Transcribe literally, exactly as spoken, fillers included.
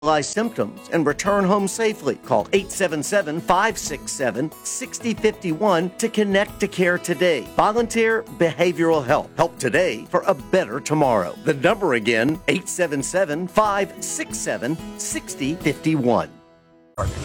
symptoms and return home safely. Call eight seven seven, five six seven, six zero five one to connect to care today. Volunteer Behavioral Health. Help today for a better tomorrow. The number again, eight seven seven, five six seven, six zero five one.